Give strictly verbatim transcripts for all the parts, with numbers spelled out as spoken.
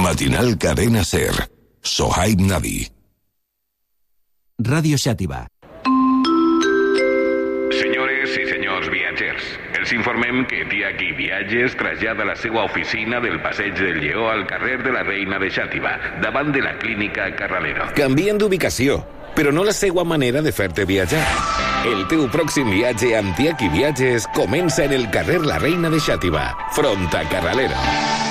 Matinal Cadena Ser. Sohaib Nabi. Radio Xàtiva. Senyores i senyors viatgers, els informem que Tiaki Viatges trasllada la seva oficina del Passeig del Lleó al carrer de la Reina de Xàtiva, davant de la clínica Carralero. Canvien d'ubicació, però no la seva manera de fer-te viatjar. El teu pròxim viatge amb Tiaki Viatges comença en el carrer La Reina de Xàtiva, front a Carralero.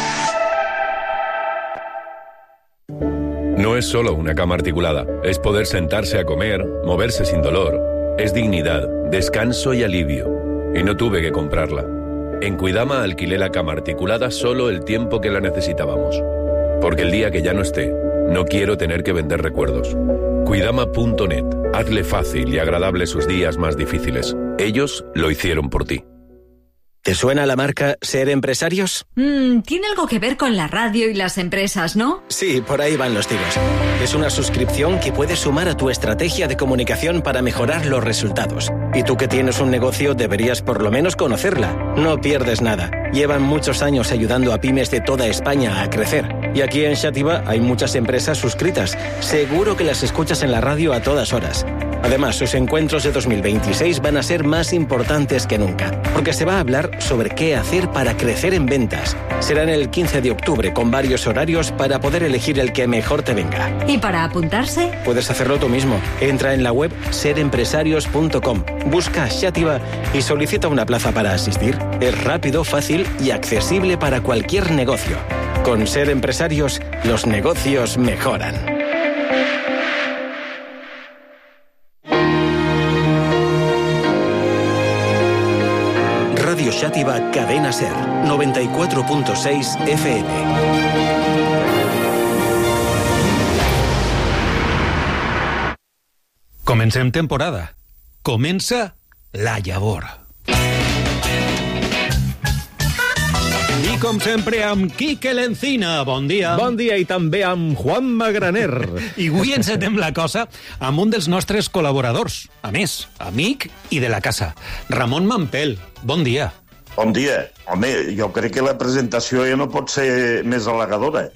No es solo una cama articulada, es poder sentarse a comer, moverse sin dolor. Es dignidad, descanso y alivio. Y no tuve que comprarla. En Cuidama alquilé la cama articulada solo el tiempo que la necesitábamos. Porque el día que ya no esté, no quiero tener que vender recuerdos. Cuidama punto net. Hazle fácil y agradable sus días más difíciles. Ellos lo hicieron por ti. ¿Te suena la marca Ser Empresarios? Mm, tiene algo que ver con la radio y las empresas, ¿no? Sí, por ahí van los tiros. Es una suscripción que puedes sumar a tu estrategia de comunicación para mejorar los resultados. Y tú que tienes un negocio deberías por lo menos conocerla. No pierdes nada. Llevan muchos años ayudando a pymes de toda España a crecer. Y aquí en Xàtiva hay muchas empresas suscritas. Seguro que las escuchas en la radio a todas horas. Además, sus encuentros de dos mil veintiséis van a ser más importantes que nunca, porque se va a hablar sobre qué hacer para crecer en ventas. Serán el quince de octubre, con varios horarios para poder elegir el que mejor te venga. ¿Y para apuntarse? Puedes hacerlo tú mismo. Entra en la web ser empresarios punto com, busca Xàtiva y solicita una plaza para asistir. Es rápido, fácil y accesible para cualquier negocio. Con Ser Empresarios, los negocios mejoran. Radio Xàtiva Cadena Ser, noventa y cuatro punto seis F M. Comencem temporada. Comença la llavor. I com sempre amb Quique Lencina. Bon dia. Bon dia i també amb Juan Magraner. I avui encetem la cosa amb un dels nostres col·laboradors. A més, amic i de la casa. Ramon Mampel. Bon dia. Bon dia. Home, jo crec que la presentació ja no pot ser més halagadora.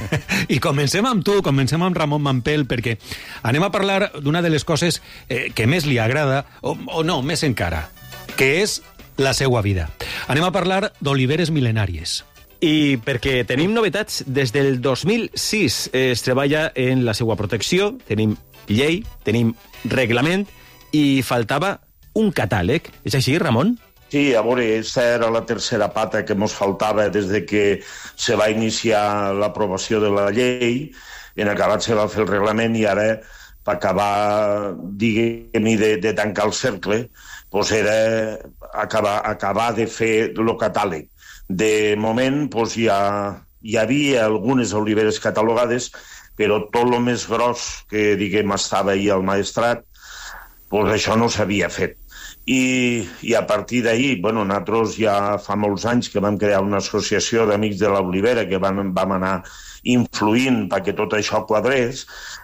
I comencem amb tu, comencem amb Ramon Mampel, perquè anem a parlar d'una de les coses eh, que més li agrada, o, o no, més encara, que és la seva vida. Anem a parlar d'oliveres mil·lenàries. I perquè tenim novetats, des del dos mil sis es treballa en la seva protecció, tenim llei, tenim reglament, i faltava un catàleg. És així, Ramon? Sí, a veure, aquesta era la tercera pata que ens faltava des de que se va iniciar l'aprovació de la llei, en acabat se va fer el reglament i ara, per acabar, diguem-hi, de, de tancar el cercle, doncs era acabar, acabar de fer el catàleg. De moment doncs, hi, ha, hi havia algunes oliveres catalogades, però tot el més gros que, diguem, estava ahir al Maestrat, doncs això no s'havia fet. I, i a partir d'ahir, bueno, nosaltres ja fa molts anys que vam crear una associació d'amics de l'olivera que vam, vam anar influint perquè tot això quadrés,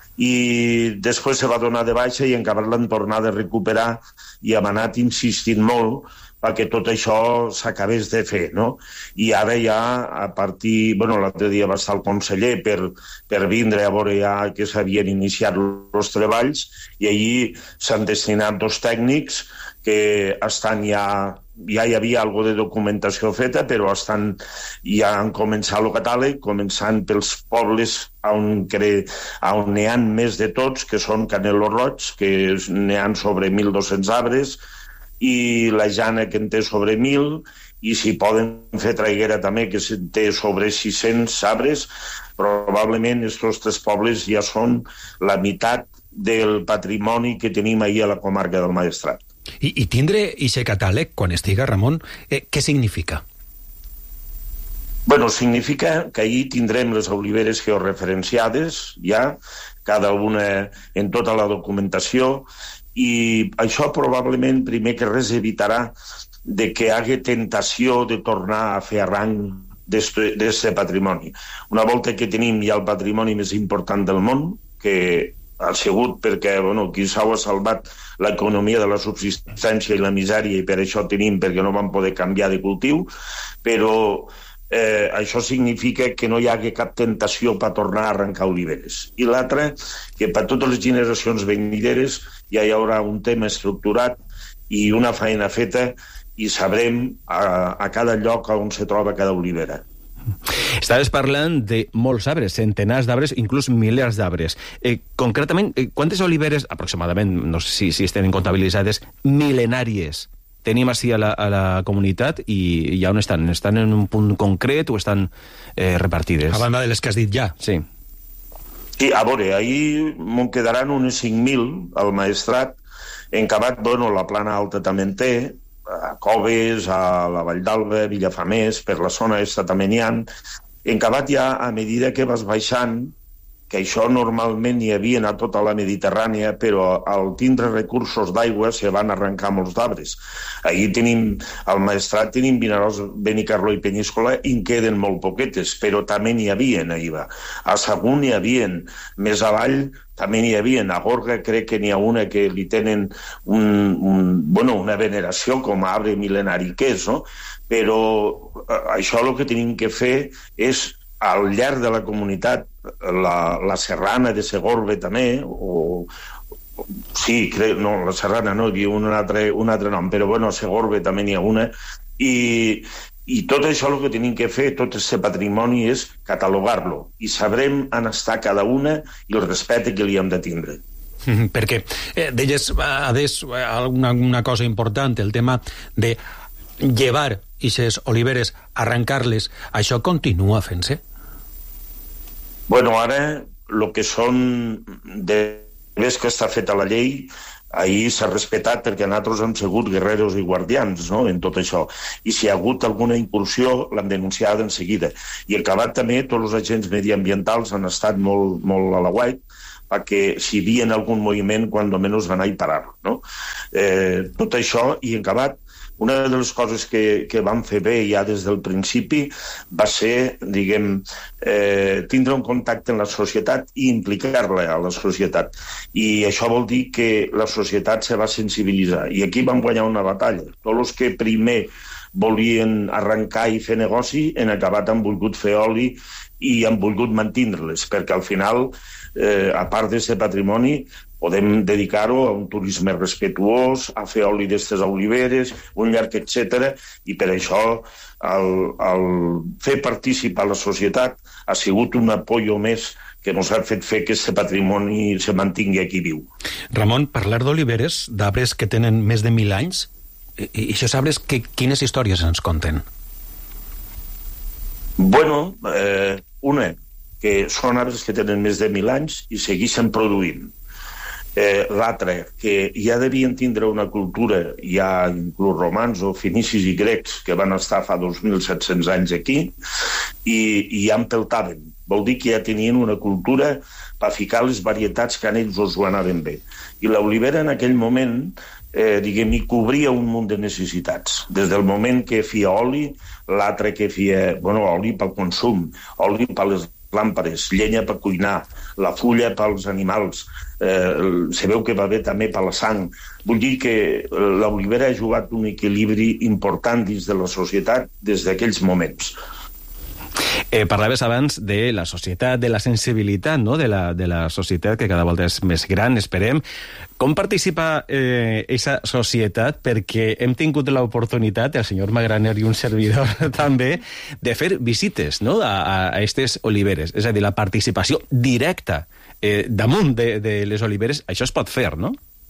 i després se va donar de baixa i encara l'han tornat a recuperar i hem anat insistint molt perquè tot això s'acabés de fer, no? I ara ja, a partir... Bueno, l'altre dia va estar el conseller per, per vindre a veure ja que s'havien iniciat els treballs i allí s'han destinat dos tècnics que estan ja... Ja hi havia alguna de documentació feta, però estan, ja han començat el catàleg, començant pels pobles on, cre... on n'hi ha més de tots, que són Canelo Roig, que n'hi ha sobre mil dos-cents arbres, i la Jana, que en té sobre mil, i si poden fer Traiguera també, que té sobre sis-cents arbres, probablement aquests tres pobles ja són la meitat del patrimoni que tenim ahir a la comarca del Maestrat. I, i tindre aquest catàleg, quan estiga, Ramon, eh, què significa? Bueno, significa que ahir tindrem les oliveres georreferenciades, ja, cada una en tota la documentació, i això probablement, primer que res, evitarà de que hi hagi tentació de tornar a fer arranc d'aquest patrimoni. Una volta que tenim ja el patrimoni més important del món, que ha sigut perquè, bueno, qui s'ha salvat l'economia de la subsistència i la misèria, i per això tenim, perquè no vam poder canviar de cultiu, però eh, això significa que no hi hagi cap tentació per tornar a arrencar oliveres. I l'altre, que per totes les generacions venideres ja hi haurà un tema estructurat i una feina feta i sabrem a, a cada lloc on se troba cada olivera. Estaves parlant de molts arbres, centenars d'arbres, inclús milers d'arbres. Eh, concretament, eh, quantes oliveres, aproximadament, no sé si, si estan comptabilitzades, mil·lenàries tenim així a la, a la comunitat i ja on estan? Estan en un punt concret o estan eh, repartides? A banda de les que has dit ja. Sí. Sí, a veure, ahir me'n quedaran unes cinc mil al Maestrat. En Cabat, bueno, la Plana Alta també en té, a Coves, a la Vall d'Alba, Villafamés, per la zona esta també n'hi ha. En Cabat ja, a medida que vas baixant, que això normalment hi havia a tota la Mediterrània, però al tindre recursos d'aigua se van arrencar molts d'arbres. Ahir tenim, al Maestrat tenim Vinaròs, Benicarló i Penyíscola, i en queden molt poquetes, però també n'hi havia ahir. A Sagunt n'hi havia, més avall també n'hi havia. A Gorga crec que n'hi ha una que li tenen un, un, bueno, una veneració com a arbre mil·lenari que és, no? Però això el que tenim que fer és al llarg de la comunitat, la, la Serrana de Segorbe també, o, o sí, crec, no, la Serrana no, hi ha un altre, un altre nom, però bueno, a Segorbe també n'hi ha una, i, i tot això el que tenim que fer, tot aquest patrimoni, és catalogar-lo, i sabrem on està cada una i el respecte que li hem de tindre. Mm, perquè eh, deies, Adés, alguna una cosa important, el tema de llevar aquestes oliveres, arrencar-les, això continua fent-se? Bueno, ara, el que són de ves que està feta la llei, ahir s'ha respetat perquè nosaltres hem sigut guerreros i guardians, no?, en tot això. I si hi ha hagut alguna incursió, l'hem denunciada en seguida. I en Cabat també, tots els agents mediambientals han estat molt, molt a la guait, perquè si hi havia algun moviment, quan almenys van anar a parar, no? Eh, tot això, i en Cabat, una de les coses que, que vam fer bé ja des del principi va ser, diguem, eh, tindre un contacte amb la societat i implicar-la a la societat. I això vol dir que la societat se va sensibilitzar. I aquí vam guanyar una batalla. Tots els que primer volien arrencar i fer negoci, en Acabat han volgut fer oli i han volgut mantindre-les, perquè al final, eh, a part d'aquest patrimoni, podem dedicar-ho a un turisme respetuós, a fer oli d'estes oliveres, un llarg, etcètera, i per això el, el fer participar la societat ha sigut un apoyo més que ens ha fet fer que aquest patrimoni se mantingui aquí viu. Ramon, parlar d'oliveres, d'arbres que tenen més de mil anys, i, i aquests arbres, que, quines històries ens conten? Bueno, eh, una, que són arbres que tenen més de mil anys i segueixen produint. Eh, l'altre, que ja devien tindre una cultura, ja inclús romans o finicis i grecs, que van estar fa dos mil set-cents anys aquí, i, i ja empeltaven. Vol dir que ja tenien una cultura per ficar les varietats que a ells us ho anaven bé. I l'olivera en aquell moment, eh, diguem, hi cobria un munt de necessitats. Des del moment que feia oli, l'altre que feia, bueno, oli pel consum, oli per les làmpades, llenya per cuinar, la fulla pels animals, eh, se veu que va bé també per la sang. Vull dir que l'olivera ha jugat un equilibri important dins de la societat des d'aquells moments. Eh, parlaves abans de la societat, de la sensibilitat, no?, de la, de la societat, que cada volta és més gran, esperem. Com participa aquesta eh, societat? Perquè hem tingut l'oportunitat, el senyor Magraner i un servidor també, de fer visites, no?, a aquestes oliveres. És a dir, la participació directa eh, damunt de, de les oliveres, això es pot fer, no?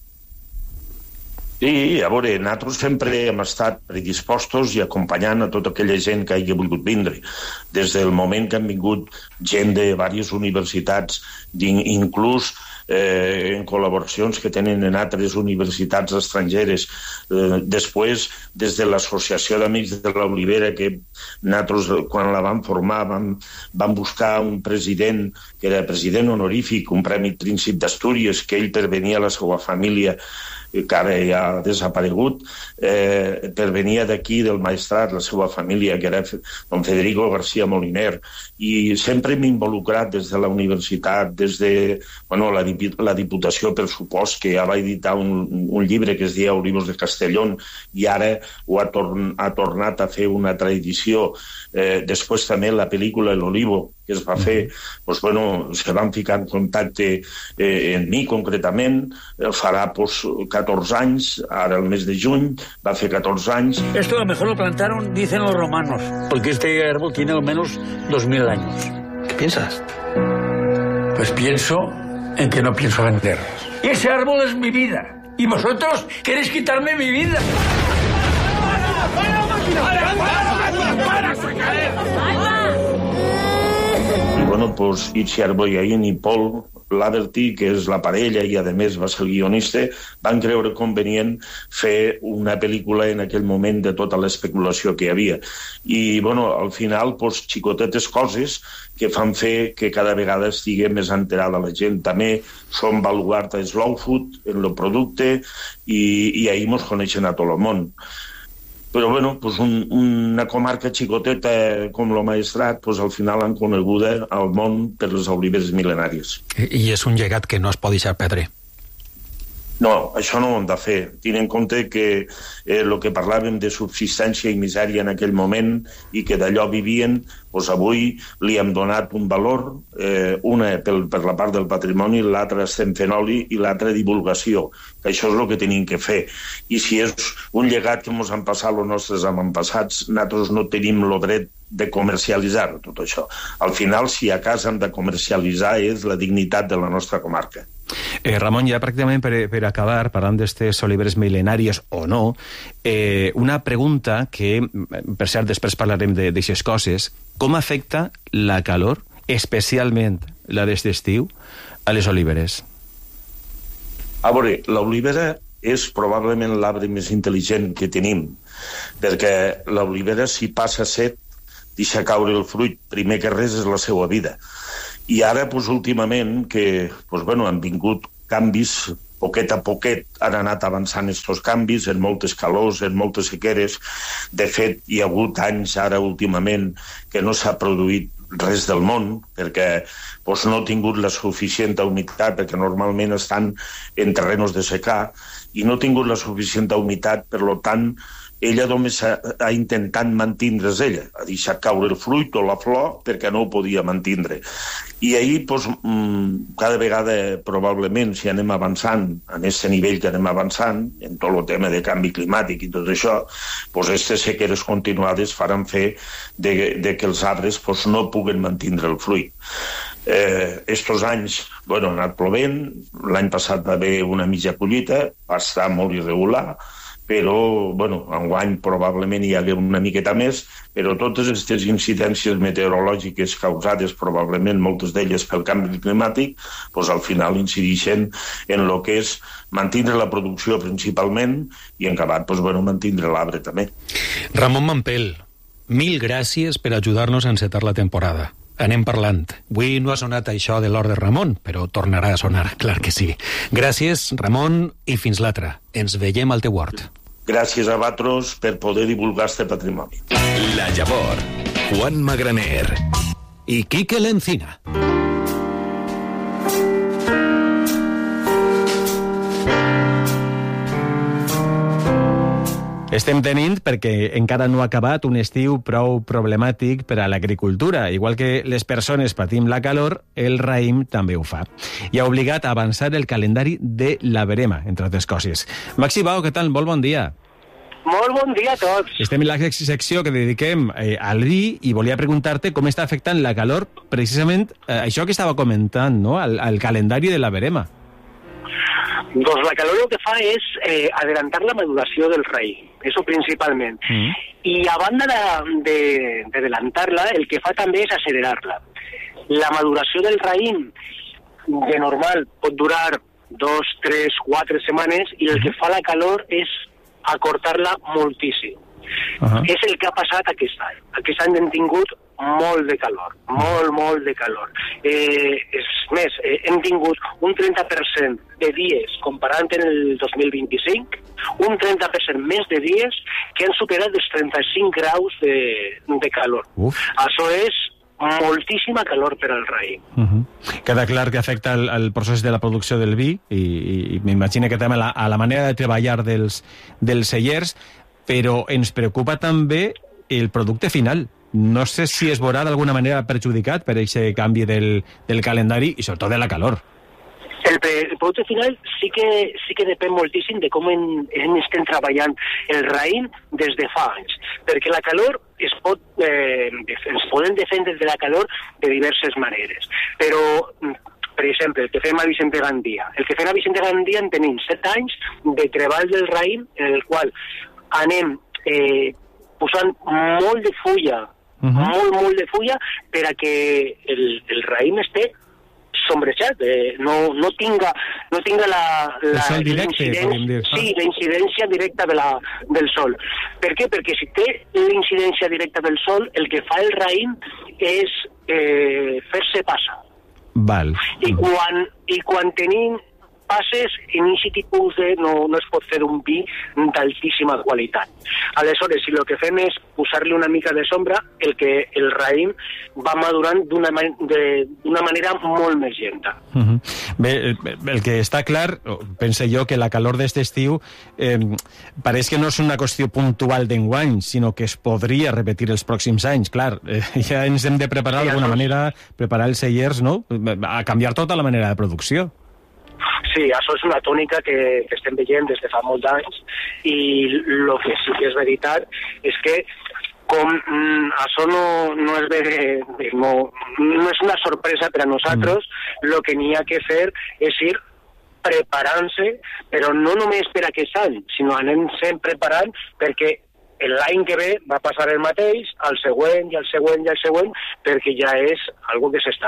Sí, a veure, nosaltres sempre hem estat predispostos i acompanyant a tota aquella gent que hagi volgut vindre. Des del moment que han vingut gent de diverses universitats, inclús eh, en col·laboracions que tenen en altres universitats estrangeres. Eh, després, des de l'Associació d'Amics de l'Olivera, que nosaltres, quan la vam formar, vam, vam buscar un president, que era president honorífic, un Premi Príncip d'Astúries, que ell per venir a la seva família que ara ja ha desaparegut, eh, pervenia d'aquí, del Maestrat, la seva família, que era don Federico García Moliner, i sempre m'he involucrat des de la universitat, des de bueno, la, la Diputació, per supost, que ja va editar un, un llibre que es deia Olivos de Castellón, i ara ho ha, torn, ha tornat a fer una altra edició. Eh, després també la pel·lícula El Olivo, que es va fer, pues, bueno, se van ficar en contacte eh, en mi concretament, farà pues, catorze anys, ara el mes de juny, va fer catorze anys. Esto a lo mejor lo plantaron, dicen los romanos, porque este árbol tiene al menos dos mil años. ¿Qué piensas? Pues pienso en que no pienso vender. Ese árbol es mi vida, y vosotros queréis quitarme mi vida. ¡Para, para, para, para, para! I bueno, pues Itziar Boyain i Paul Laverty, que és la parella i a més va ser el guionista, van creure convenient fer una pel·lícula en aquell moment de tota l'especulació que hi havia. I bueno, al final, pues, xicotetes coses que fan fer que cada vegada estigui més enterada la gent. També som baluart a Slow Food, en el producte, i, i ahir ens coneixen a tot el món. Però bueno, pues un, una comarca xicoteta com el Maestrat, pues al final han coneguda al món per les oliveres mil·lenàries. I és un llegat que no es pot deixar perdre. No, això no ho hem de fer. Tinc en compte que eh, el que parlàvem de subsistència i misèria en aquell moment i que d'allò vivien, doncs avui li hem donat un valor, eh, una per, per la part del patrimoni, l'altra estem fent oli i l'altra divulgació, que això és el que tenim que fer. I si és un llegat que ens han passat els nostres avantpassats, nosaltres no tenim el dret de comercialitzar tot això. Al final, si a casa hem de comercialitzar, és la dignitat de la nostra comarca. Eh, Ramon, ja pràcticament per, per acabar, parlant d'estes oliveres mil·lenàries o no, eh, una pregunta que, per cert, després parlarem d'aixes coses. Com afecta la calor, especialment la d'este estiu, a les oliveres? A veure, l'olivera és probablement l'arbre més intel·ligent que tenim, perquè l'olivera, si passa set, deixa caure el fruit. Primer que res és la seva vida. I ara, pues, últimament, que pues, bueno, han vingut canvis, poquet a poquet han anat avançant estos canvis, en moltes calors, en moltes sequeres. De fet, hi ha hagut anys ara últimament que no s'ha produït res del món, perquè pues, no ha tingut la suficient humitat, perquè normalment estan en terrenos de secà, i no ha tingut la suficient humitat, per tant, ella només ha, ha intentat mantindre's ella, ha deixat caure el fruit o la flor perquè no ho podia mantindre. I ahir, pues, cada vegada, probablement, si anem avançant, en aquest nivell que anem avançant, en tot el tema de canvi climàtic i tot això, pues, aquestes sequeres continuades faran fer de, de que els arbres pues, no puguen mantindre el fruit. Eh, estos anys, bueno, han anat plovent, l'any passat va haver una mitja collita, va estar molt irregular, però, bueno, enguany probablement hi hagué una miqueta més, però totes aquestes incidències meteorològiques causades probablement moltes d'elles pel canvi climàtic, doncs al final incideixen en el que és mantindre la producció principalment i en acabat, doncs, bueno, mantindre l'arbre també. Ramon Mampel, mil gràcies per ajudar-nos a encetar la temporada. Anem parlant. Avui no ha sonat això de l'or de Ramon, però tornarà a sonar, clar que sí. Gràcies, Ramon, i fins l'altra. Ens veiem al teu hort. Gràcies a vosaltres per poder divulgar este patrimoni. La Llavor, Juan Magraner i Quique Lencina. Estem tenint, perquè encara no ha acabat, un estiu prou problemàtic per a l'agricultura. Igual que les persones patim la calor, el raïm també ho fa. I ha obligat a avançar el calendari de la verema, entre altres coses. Maxi Bao, què tal? Molt bon dia. Molt bon dia a tots. Estem en la secció que dediquem eh, al vi i volia preguntar-te com està afectant la calor, precisament eh, això que estava comentant, no?, al, al calendari de la verema. Doncs la calor el que fa és eh, adelantar la maduració del raïm, eso principalment. Mm. I a banda d'adelantar-la, el que fa també és accelerar-la. La maduració del raïm, de normal, pot durar dos, tres, quatre setmanes, i el que fa la calor és acortar-la moltíssim. Uh-huh. És el que ha passat aquest any. Aquest any hem tingut molt de calor, molt, molt de calor. Eh, és més, eh, hem tingut un trenta per cent de dies, comparant en el dos mil vint-i-cinc, un trenta per cent més de dies que han superat els trenta-cinc graus de, de calor. Uf. Això és moltíssima calor per al raïm. Uh-huh. Queda clar que afecta el, el procés de la producció del vi i, i, i m'imagino que també la, a la manera de treballar dels, dels cellers, però ens preocupa també el producte final. No sé si es veurà d'alguna manera perjudicat per aquest canvi del, del calendari i sobretot de la calor. El, el producte final sí que, sí que depèn moltíssim de com en, en estem treballant el raïm des de fa anys, perquè la calor es pot, eh, ens podem defendre de la calor de diverses maneres, però per exemple, el que fem a Vicente Gandia. El que fem a Vicente Gandia en tenim set anys de treball del raïm en el qual anem eh, posant molt de fulla, uh-huh. molt, molt de fulla, per a que el, el raïm esté sombrejat, eh, no, no tinga, no tinga la, la, el sol directe, podríem dir. Sí, la incidència directa de la, del sol. Per què? Perquè si té la incidència directa del sol, el que fa el raïm és eh, fer-se passar. Val. I quan, i quan tenim passes, en aquest tipus de... No, no es pot fer un vi d'altíssima qualitat. Aleshores, si el que fem és posar-li una mica de sombra, el que el raïm va madurant d'una manera molt més lenta. Uh-huh. Bé, el que està clar, pense jo que la calor d'aquest estiu eh, pareix que no és una qüestió puntual d'enguany, sinó que es podria repetir els pròxims anys. Clar, eh, ja ens hem de preparar d'alguna manera, preparar els cellers, no?, a canviar tota la manera de producció. Sí, això és una tònica que, que estem veient des de fa molts anys i el que sí que és veritat és que com mm, això no, no, és de, no, no és una sorpresa per a nosaltres, el mm. que n'hi ha que fer és ir preparant-se, però no només per aquest any, sinó anem-se'n preparant perquè l'any que ve va passar el mateix, al següent i al següent i al següent, perquè ja és algo que s'està...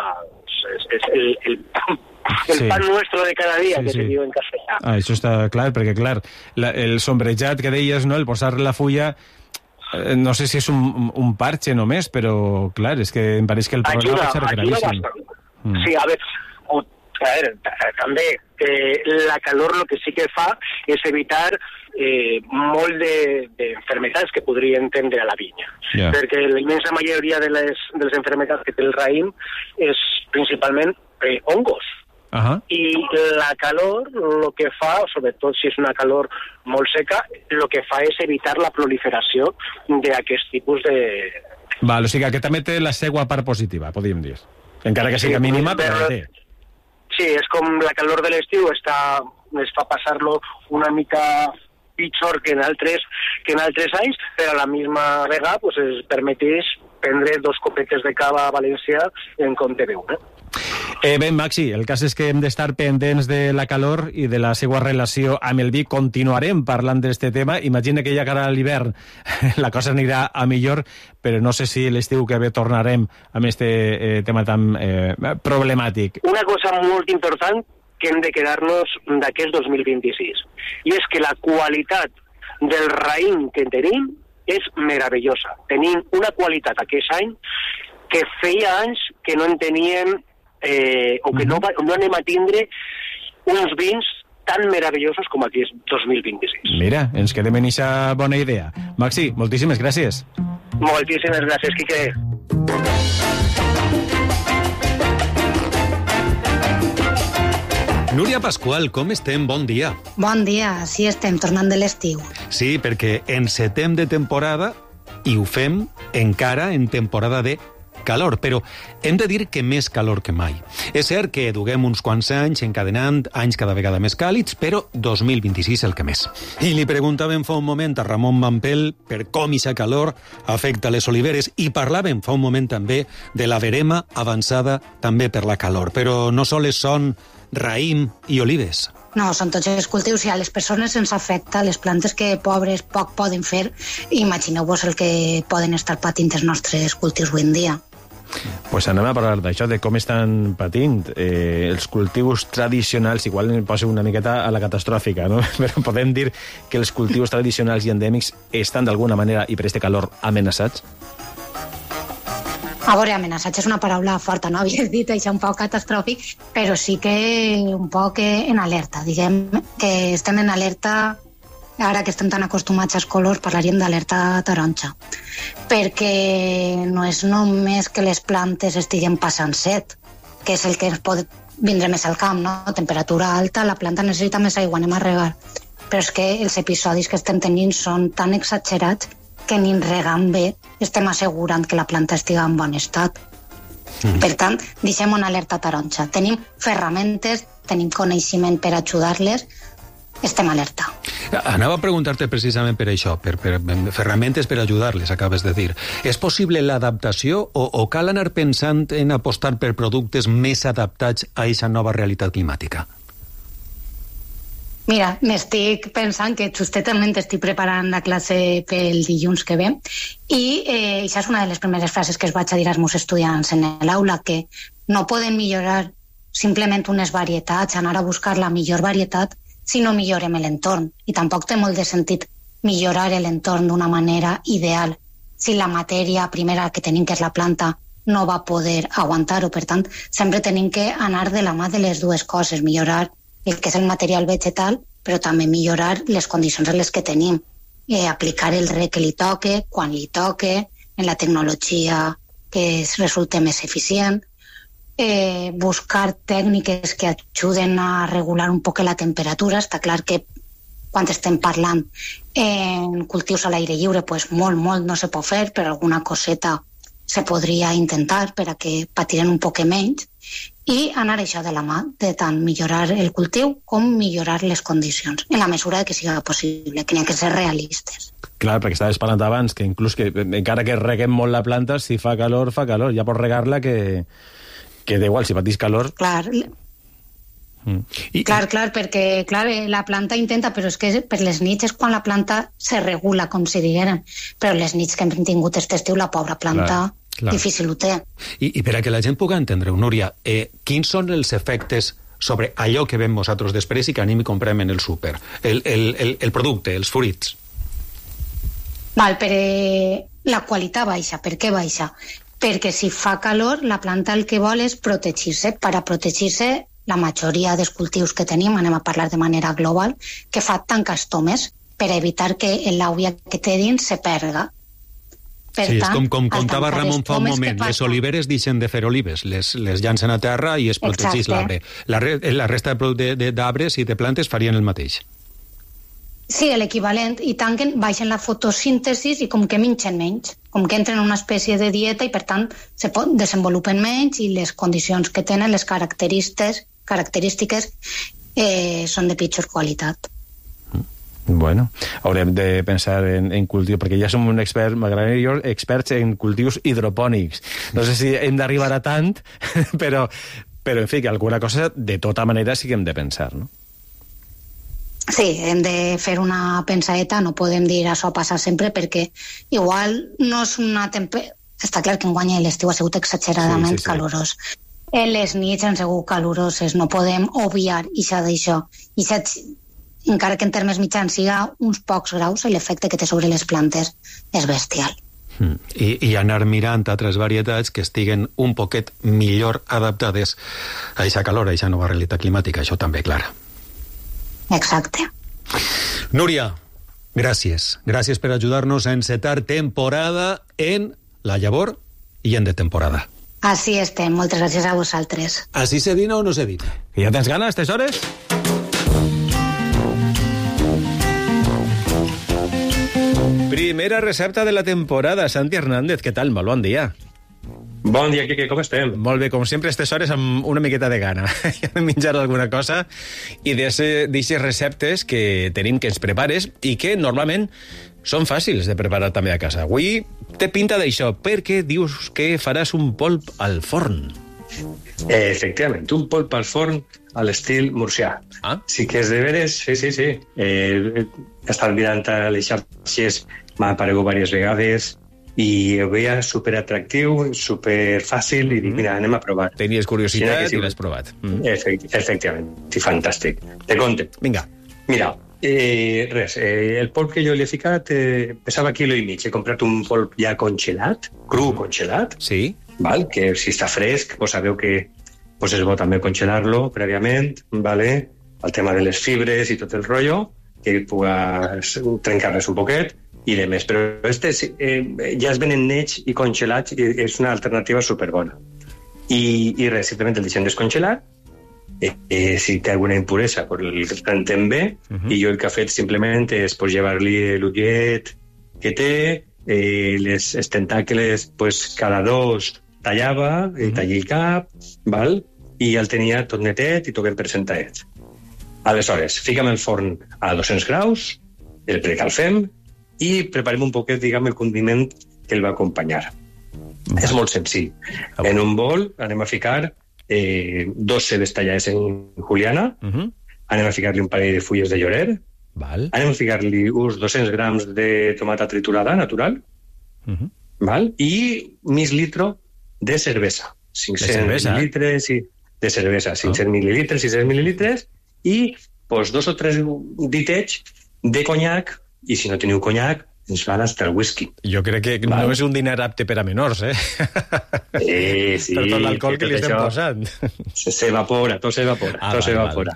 És, és el, el, el sí. pan nuestro de cada dia, sí, que sí. se diu en castellà. Ah, això està clar, perquè clar, la, el sombrejat que deies, no?, el posar la fulla, eh, no sé si és un, un parche només, però clar, és que em pareix que el programa va ser gravíssim. Mm. Sí, a veure, o, a veure, també eh, la calor el que sí que fa és evitar eh, molt d'enfermetats de, que podrien tendre a la vinya. Yeah. Perquè la immensa majoria de les, de les enfermetats que té el raïm és principalment eh, hongos. Uh-huh. I la calor, el que fa, sobretot si és una calor molt seca, el que fa és evitar la proliferació d'aquest tipus de... Val, o sigui que també té la seva part positiva, podríem dir. Encara que sigui sí, mínima, però la té. Sí, és com la calor de l'estiu, està, es fa passar-lo una mica pitjor que en altres, que en altres anys, però a la misma vegada pues, es permeteix prendre dos copetes de cava a València en compte d'una. Eh, bé, Maxi, el cas és que hem d'estar pendents de la calor i de la seva relació amb el vi. Continuarem parlant d'aquest tema. Imagina que ja cara a l'hivern la cosa anirà a millor, però no sé si l'estiu que ve tornarem amb aquest eh, tema tan eh, problemàtic. Una cosa molt important que hem de quedar-nos d'aquest dos mil vint-i-sis, i és que la qualitat del raïm que tenim és meravellosa. Tenim una qualitat aquest any que feia anys que no en teníem eh, o que no, no anem a tindre uns vins tan meravellosos com aquest dos mil vint-i-sis. Mira, ens quedem en aquesta bona idea. Maxi, moltíssimes gràcies. Moltíssimes gràcies, Quique. Núria Pascual, com estem? Bon dia. Bon dia, sí estem, tornant de l'estiu. Sí, perquè encetem de temporada i ho fem encara en temporada de calor, però hem de dir que més calor que mai. És cert que duguem uns quants anys encadenant anys cada vegada més càlids, però dos mil vint-i-sis el que més. I li preguntàvem fa un moment a Ramon Mampel per com aquesta calor afecta les oliveres i parlàvem fa un moment també de la verema avançada també per la calor, però no sols són raïm i olives. No, són tots els cultius i a les persones ens afecta les plantes que pobres poc poden fer. Imagineu-vos el que poden estar patint els nostres cultius avui en dia. Pues anem a parlar d'això, de com estan patint eh, els cultius tradicionals. Igual em poso una miqueta a la catastròfica, no? Però podem dir que els cultius tradicionals i endèmics estan d'alguna manera, i per este calor, amenaçats? A veure, amenaçats és una paraula forta, no? Havies dit això un poc catastròfic, però sí que un poc en alerta, diguem que estem en alerta, ara que estem tan acostumats als colors, parlaríem d'alerta taronja, perquè no és només que les plantes estiguen passant set, que és el que ens pot vindre més al camp, no? Temperatura alta, la planta necessita més aigua, anem a regar. Però és que els episodis que estem tenint són tan exagerats que ni regant bé estem assegurant que la planta estiga en bon estat. Mm. Per tant, deixem una alerta taronja. Tenim ferramentes, tenim coneixement per ajudar-les, estem alerta. Anava a preguntar-te precisament per això, per, per ferramentes per ajudar-les, acabes de dir. És possible l'adaptació o, o cal anar pensant en apostar per productes més adaptats a aquesta nova realitat climàtica? Mira, m'estic pensant que justament estic preparant la classe pel dilluns que ve i eh, això és una de les primeres frases que es vaig a dir als meus estudiants en l'aula, que no poden millorar simplement unes varietats, anar a buscar la millor varietat si no millorem l'entorn. I tampoc té molt de sentit millorar l'entorn d'una manera ideal si la matèria primera que tenim, que és la planta, no va poder aguantar-ho. Per tant, sempre tenim que anar de la mà de les dues coses, millorar el que és el material vegetal, però també millorar les condicions en les que tenim, eh, aplicar el reg que li toque, quan li toque, en la tecnologia que es resulte més eficient, eh, buscar tècniques que ajuden a regular un poc la temperatura. Està clar que quan estem parlant en cultius a l'aire lliure, pues molt, molt no se pot fer, però alguna coseta se podria intentar per a que patiren un poc menys, i anar això de la mà, de tant millorar el cultiu com millorar les condicions, en la mesura que siga possible, que n'hi ha que ser realistes. Clar, perquè estaves parlant abans, que inclús que encara que reguem molt la planta, si fa calor, fa calor, ja pots regar-la que, que d'igual, si patís calor... Clar, mm. I, clar, clar, perquè clar, la planta intenta, però és que per les nits és quan la planta se regula, com si digueren, però les nits que hem tingut aquest estiu, la pobra planta... Clar. Clar. Difícil ho té. I, I per a que la gent pugui entendre-ho, Núria, eh, quins són els efectes sobre allò que veiem nosaltres després i que anem i comprem en el súper? El, el, el, el producte, els fruits. Val, però la qualitat baixa. Per què baixa? Perquè si fa calor, la planta el que vol és protegir-se. Per a protegir-se, la majoria dels cultius que tenim, anem a parlar de manera global, que fa tancastomes per evitar que l'aigua que té dins se perga. Per sí, tant, és com, com contava Ramon fa un moment, les oliveres deixen de fer olives, les, les llancen a terra i es protegeix l'arbre. La, la resta d'arbres i de plantes farien el mateix. Sí, l'equivalent, i tanquen, baixen la fotosíntesis i com que mengen menys, com que entren en una espècie de dieta i per tant se pot, desenvolupen menys i les condicions que tenen, les característiques, característiques eh, són de pitjor qualitat. Bueno, haurem de pensar en, en cultius, perquè ja som un expert, m'agradaria jo, experts en cultius hidropònics. No sé si hem d'arribar a tant, però, però en fi, que alguna cosa de tota manera sí que hem de pensar, no? Sí, hem de fer una pensadeta, no podem dir això passa sempre, perquè igual no és una temperatura... Està clar que enguany l'estiu ha sigut exageradament sí, sí, sí. calorós. En les nits han sigut caloroses, no podem obviar això d'això. I encara que en termes mitjans siga uns pocs graus, l'efecte que té sobre les plantes és bestial. Mm. I, I anar mirant altres varietats que estiguen un poquet millor adaptades a aquesta calor, a aquesta nova realitat climàtica, això també, clar. Exacte. Núria, gràcies. Gràcies per ajudar-nos a encetar temporada en La Llavor i en De Temporada. Així estem, moltes gràcies a vosaltres. Així se dina o no se dina? Que ja tens ganes, aquestes hores? Primera recepta de la temporada. Santi Hernández, què tal? Molt bon dia. Bon dia, Quique, com estem? Molt bé, com sempre, aquestes hores amb una miqueta de gana. Ja hem menjat alguna cosa i d'aquestes receptes que tenim que ens prepares i que normalment són fàcils de preparar també a casa. Avui té pinta d'això, perquè dius que faràs un polp al forn. Eh, efectivament, un polp al forn a l'estil murcià. Ah? Sí que és de veres, sí, sí, sí. Eh, he estat mirant a les xarxes, m'ha aparegut diverses vegades i ho veia superatractiu, superfàcil i dic, mira, anem a provar. Tenies curiositat sí, i l'has provat. Mm. Efect, efectivament, sí, fantàstic. Te conte. Vinga. Mira, eh, res, eh, el polp que jo li he ficat eh, pesava quilo i mig. He comprat un polp ja congelat, cru congelat. Sí. val? Que si està fresc, pues sabeu que pues és bo també congelar-lo prèviament, vale? El tema de les fibres i tot el rotllo, que pugues trencar-les un poquet i de més. Però este eh, ja es venen nets i congelats i és una alternativa superbona. I, i res, simplement el deixem descongelar. Eh, eh, si té alguna impuresa, pues el trantem bé. Uh-huh. I jo el que he fet simplement és pues, llevar-li l'ullet que té, eh, les, els tentacles pues, cada dos tallava, uh-huh. eh, tallé el cap, val? I el tenia tot netet i tot ben presentadet. Aleshores, fica'm el forn a dos-cents graus, el precalfem i preparem un poquet, diguem, el condiment que el va acompanyar. Mm. És molt senzill. Ah, en un bol anem a ficar eh, dos cebes tallades en juliana, uh-huh. anem a ficar-li un parell de fulles de llorer, val. Anem a ficar-li uns dos-cents grams de tomata triturada natural, uh-huh. val? I mig litro de cervesa. cinc-cents mil·lilitres i de cervesa, cinc-cents mil·lilitres, sis-cents mil·lilitres, i pues, dos o tres ditets de conyac, i si no teniu conyac, ens val hasta el whisky. Jo crec que val. No és un diner apte per a menors, eh? Eh, sí. Per tot l'alcohol que, que li estem posant. S'evapora, tot s'evapora, ah, tot s'evapora.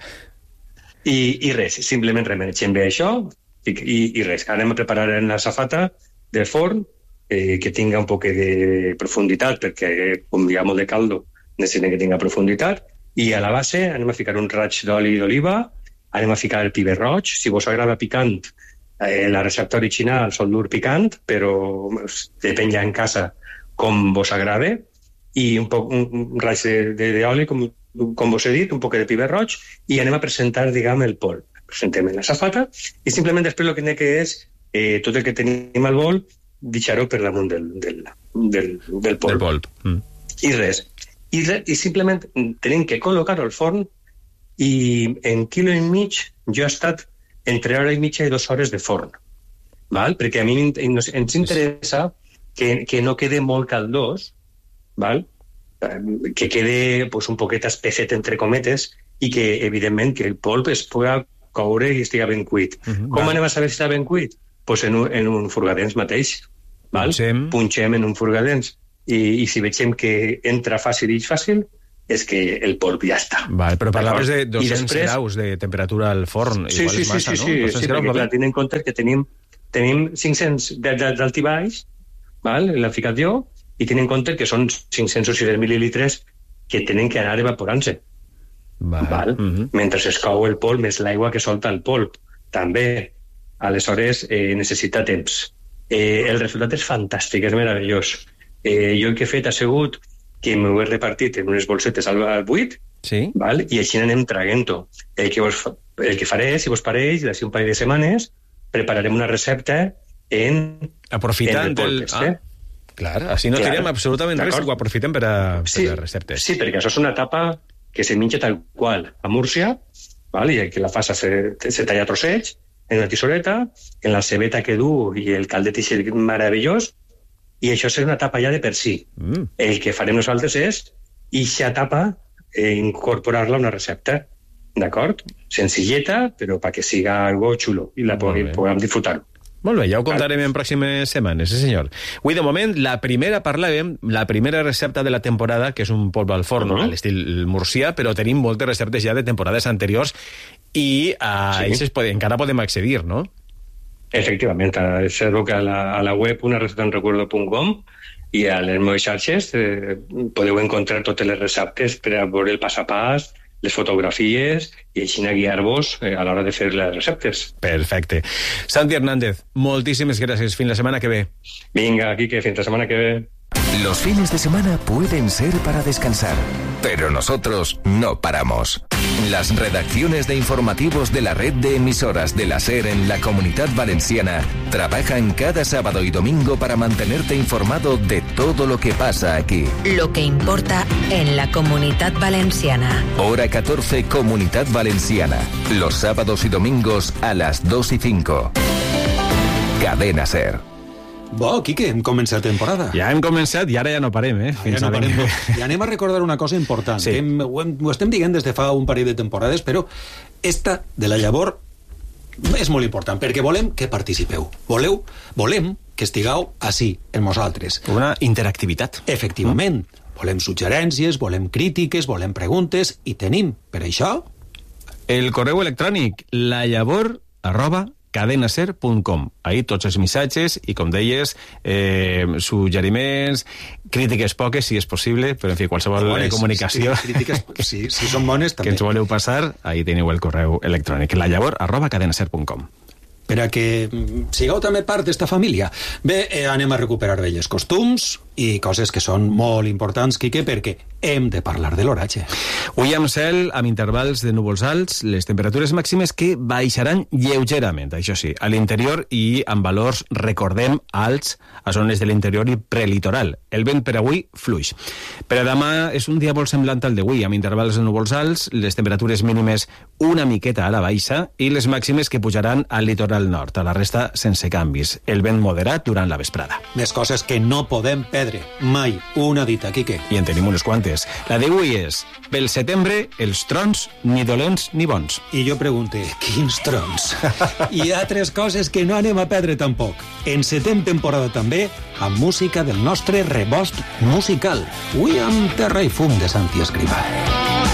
I, I res, simplement remenegem bé això, i, i, i res, anem a preparar en la safata del forn, eh, que tinga un poc de profunditat, perquè com hi ha molt de caldo, necessitem que tinga profunditat, i a la base anem a ficar un raig d'oli d'oliva, anem a ficar el piber roig, si vos agrada picant, eh, la recepta original sol dur picant, però depèn ja en casa com vos agrada, i un, poc, un raig d'oli, com, com vos he dit, un poc de piber roig, i anem a presentar, diguem, el polp. Presentem en la safata, i simplement després el que n'he que és eh, tot el que tenim al bol, deixar-ho per damunt del, del, del, del polp. Del polp. Mm. I res. I, i simplement tenim que col·locar al forn i en quilo i mig jo he estat entre hora i mitja i dues hores de forn, val? Perquè a mi ens, ens interessa que, que no quede molt caldós, val? Que quede pues, un poquet espesset entre cometes i que evidentment que el polp es pugui coure i estigui ben cuit. Uh-huh, Com val. Anem a saber si està ben cuit? Pues en, un, en un furgadents mateix, val? Punxem. Punxem en un furgadents. I, i si veiem que entra fàcil i fàcil, és que el polp ja està. Val, però parlaves de dos-cents després... graus de temperatura al forn. Sí, igual sí, és massa, sí, sí, no? sí, sí perquè clar, tenint en compte que tenim, tenim cinc-cents d'alt i baix, val, l'he ficat jo, i tenint en compte que són cinc-cents o sis-cents mil·lilitres que tenen que anar evaporant-se. Val. Val? Uh-huh. Mentre es cou el polp, més l'aigua que solta el polp. També, aleshores, eh, necessita temps. Eh, el resultat és fantàstic, és meravellós. Eh, jo el que he fet ha sigut que m'ho he repartit en unes bolsetes al buit, sí. val? I així anem traguent-ho. El que, vos, el que faré, si vos pareix, d'ací un parell de setmanes, prepararem una recepta en... Aprofitant el... el ah, clar, així no tirem absolutament res, ho aprofitem per a, per sí, a receptes. Sí, perquè això és una tapa que se menja tal qual a Múrcia, val? I que la fa se, se talla trossets en una tisoreta, en la cebeta que du i el caldet és meravellós, i això és una tapa ja de per si. Mm. El que farem nosaltres és ixa tapa eh, incorporar-la a una recepta, d'acord? Senzilleta, però perquè siga algo xulo i la puguem, puguem disfrutar. Molt bé, ja ho contarem en pròximes setmanes, sí senyor. Avui, de moment, la primera parlàvem, la primera recepta de la temporada, que és un polp al forn, uh-huh. a l'estil murcià, però tenim moltes receptes ja de temporades anteriors i a sí. ells podem, encara podem accedir, no? Efectivament, és cert que a la, a la web una receta en recuerdo punt com i a les meves xarxes eh, podeu encontrar totes les receptes per a veure el pas a pas, les fotografies i així guiar-vos eh, a l'hora de fer les receptes. Perfecte. Santi Hernández, moltíssimes gràcies. Fins la setmana que ve. Vinga, Quique, fins la setmana que ve. Los fines de semana pueden ser para descansar, pero nosotros no paramos. Las redacciones de informativos de la red de emisoras de la SER en la Comunidad Valenciana trabajan cada sábado y domingo para mantenerte informado de todo lo que pasa aquí. Lo que importa en la Comunidad Valenciana. Hora catorce, Comunidad Valenciana. Los sábados y domingos a las dos y cinco. Cadena SER. Bo, Quique, hem començat temporada. Ja hem començat i ara ja no parem, eh? Fins ja no parem. I anem a recordar una cosa important. Sí. Que hem, ho, hem, ho estem dient des de fa un parell de temporades, però esta de la llavor és molt important, perquè volem que participeu. Voleu, volem que estigueu així, en nosaltres. Una interactivitat. Efectivament. Mm. Volem suggerències, volem crítiques, volem preguntes, i tenim, per això... El correu electrònic, la llavor arroba cadenaser punt com. Ahí tots els missatges i, com deies, eh, suggeriments, crítiques poques, si és possible, però, en fi, qualsevol bones, comunicació sí, crítiques, si, si són bones, també. Que ens voleu passar, ahí teniu el correu electrònic, la llavor arroba cadenaser punt com. Per a que sigueu també part d'esta família. Bé, eh, anem a recuperar velles costums i coses que són molt importants, Quique, perquè hem de parlar de l'oratge. Avui amb cel, amb intervals de núvols alts, les temperatures màximes que baixaran lleugerament, això sí, a l'interior i amb valors, recordem, alts a zones de l'interior i prelitoral. El vent per avui, fluix. Per a demà és un dia molt semblant al d'avui, amb intervals de núvols alts, les temperatures mínimes una miqueta a la baixa i les màximes que pujaran al litoral nord, a la resta sense canvis. El vent moderat durant la vesprada. Més coses que no podem perdre. Mai. Una dita, Quique. I en tenim unes quantes. La d'avui és, pel setembre, els trons ni dolents ni bons. I jo pregunte, quins trons? Hi ha altres coses que no anem a perdre tampoc. Encetem temporada també amb música del nostre rebost musical. Avui amb Terra i Fum de Santi Escrivà.